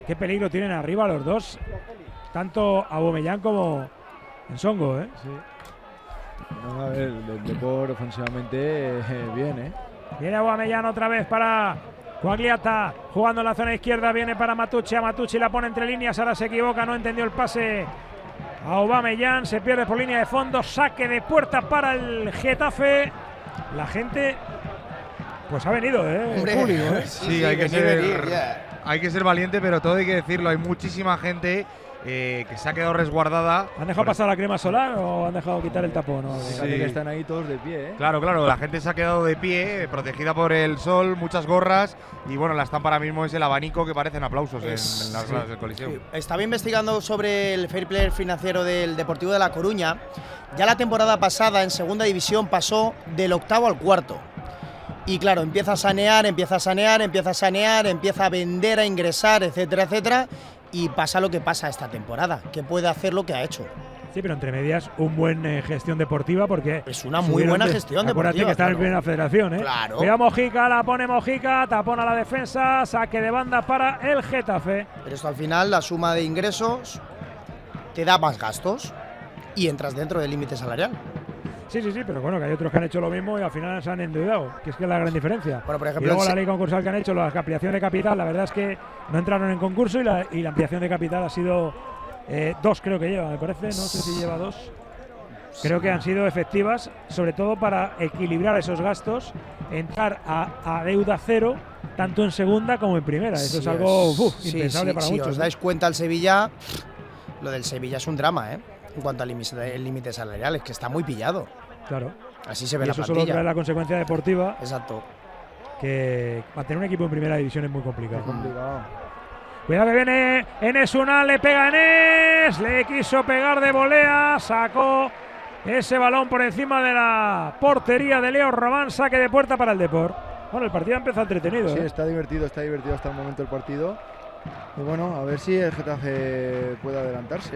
Qué peligro tienen arriba los dos, tanto Aubameyang como Nsongo, ¿eh? Sí. No, a ver, el Depor ofensivamente bien, Viene Aubameyang otra vez para Quagliata, jugando en la zona izquierda, viene para Matucci, a Matucci la pone entre líneas, ahora se equivoca, no entendió el pase. Aubameyang se pierde por línea de fondo, saque de puerta para el Getafe. La gente pues ha venido, Hombre, público, Sí, hay que ser valiente, pero todo hay que decirlo. Hay muchísima gente que se ha quedado resguardada. ¿Han dejado pasar la crema solar o han dejado quitar el tapón? ¿No? Fíjate que están ahí todos de pie, Claro, la gente se ha quedado de pie, protegida por el sol, muchas gorras, y bueno, la estampa ahora mismo es el abanico que parecen aplausos en las gradas del Coliseo. Sí. Estaba investigando sobre el fair play financiero del Deportivo de La Coruña. Ya la temporada pasada en segunda división pasó del 8º al 4º. Y claro, empieza a sanear, empieza a vender, a ingresar, etcétera, etcétera. Y pasa lo que pasa esta temporada, que puede hacer lo que ha hecho. Sí, pero entre medias, un buen gestión deportiva, porque es una muy buena gestión deportiva. Acuérdate que está en primera federación, Claro. Mira Mojica, la pone Mojica, tapón a la defensa, saque de banda para el Getafe. Pero esto al final, la suma de ingresos te da más gastos y entras dentro del límite salarial. Sí, pero bueno, que hay otros que han hecho lo mismo y al final se han endeudado, que es la gran diferencia. Bueno, por ejemplo, y luego la ley concursal que han hecho, la ampliación de capital, la verdad es que no entraron en concurso y la ampliación de capital ha sido 2, creo que lleva, me parece, no sé si lleva 2. Creo que han sido efectivas, sobre todo para equilibrar esos gastos, entrar a deuda cero, tanto en segunda como en primera. Eso es algo impensable para muchos. Si os dais cuenta, el Sevilla, lo del Sevilla es un drama, en cuanto al límite salarial, es que está muy pillado. Claro. Así se ve la plantilla. Eso solo trae la consecuencia deportiva. Exacto. Que mantener un equipo en primera división es muy complicado. Cuidado que viene Enes Unal, le pega Enes, le quiso pegar de volea, sacó ese balón por encima de la portería de Leo Román, saque de puerta para el Depor. Bueno, el partido empezó entretenido. Sí, está divertido hasta el momento el partido. Y bueno, a ver si el Getafe puede adelantarse.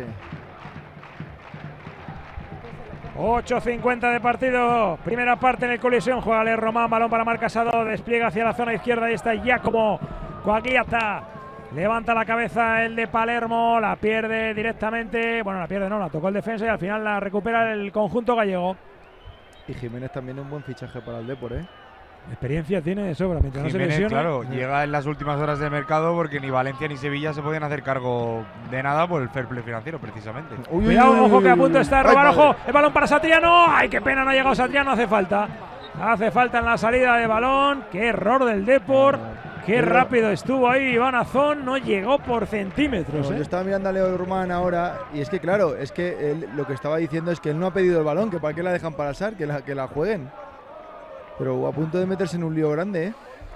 8:50 de partido, primera parte en el Coliseo, juega Leo Román, balón para Marc Casado, despliega hacia la zona izquierda, ahí está Giacomo Quagliata, levanta la cabeza el de Palermo, la pierde directamente, bueno, la tocó el defensa y al final la recupera el conjunto gallego. Y Jiménez también es un buen fichaje para el Depor, Experiencia tiene de sobra, mientras Jiménez, no se lesiona. claro, llega en las últimas horas de mercado porque ni Valencia ni Sevilla se podían hacer cargo de nada por el fair play financiero, precisamente. Cuidado, ojo que a punto está de robar, ojo, el balón para Satriano, ¡ay, qué pena, no ha llegado Satriano, hace falta en la salida de balón, qué error del Depor, qué rápido estuvo ahí Iván Azón, no llegó por centímetros. Yo estaba mirando a Leo Román ahora y es que claro, es que él, lo que estaba diciendo es que él no ha pedido el balón, que para qué la dejan pasar, que la jueguen. Pero a punto de meterse en un lío grande,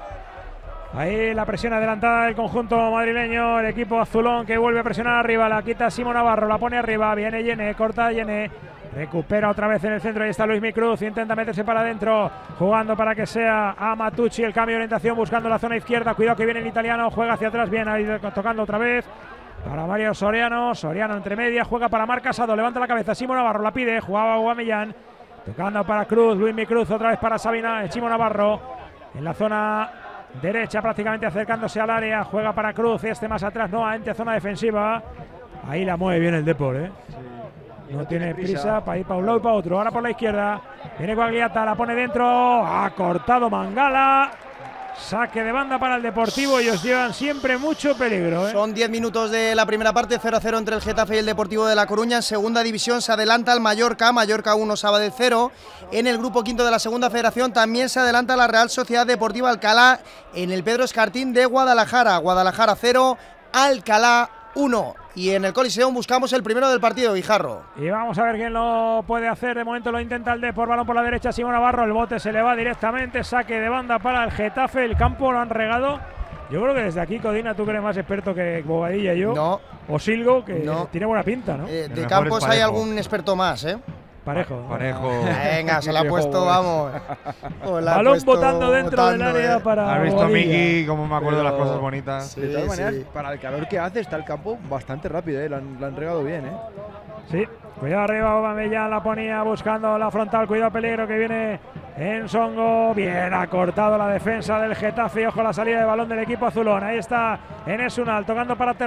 Ahí la presión adelantada del conjunto madrileño, el equipo azulón que vuelve a presionar arriba, la quita Simo Navarro, la pone arriba, viene Yene, corta Yene, recupera otra vez en el centro, ahí está Luis Micruz, intenta meterse para adentro, jugando para que sea a Matucci, el cambio de orientación buscando la zona izquierda, cuidado que viene el italiano, juega hacia atrás, bien, ahí tocando otra vez. Para Mario Soriano entre medias, juega para Marc Casado, levanta la cabeza, Simo Navarro la pide, jugaba Aubameyang. Tocando para Cruz, Luis Micruz otra vez para Sabina, Chimo Navarro en la zona derecha prácticamente acercándose al área, juega para Cruz, más atrás nuevamente zona defensiva, ahí la mueve bien el Depor, Sí. No tiene prisa para ir para un lado y para otro, ahora por la izquierda, viene Quagliata, la pone dentro, ha cortado Mangala, saque de banda para el Deportivo, ellos llevan siempre mucho peligro. Son 10 minutos de la primera parte, 0-0 entre el Getafe y el Deportivo de La Coruña. En segunda división se adelanta el Mallorca 1, Sabadell 0. En el grupo quinto de la segunda federación también se adelanta la Real Sociedad Deportiva Alcalá en el Pedro Escartín de Guadalajara. 0, Alcalá 1. Y en el Coliseum buscamos el primero del partido, Guijarro. Y vamos a ver quién lo puede hacer. De momento lo intenta el Depor, balón por la derecha, Simón Navarro, el bote se le va directamente, saque de banda para el Getafe, el campo lo han regado. Yo creo que desde aquí, Codina, tú que eres más experto que Bobadilla y yo. No. O Silgo, que tiene buena pinta, ¿no? De campos hay algún experto más, Parejo. Venga, se la ha puesto, vamos. Balón botando dentro del área para. ¿Has visto Miki cómo me acuerdo de las cosas bonitas? Sí, de todas maneras, para el calor que hace, está el campo bastante rápido, la han regado bien, Sí, cuidado arriba, Aubameyang la ponía buscando la frontal, cuidado peligro que viene Nsongo, bien ha cortado la defensa del Getafe, ojo la salida de balón del equipo azulón, ahí está Enes Unal tocando para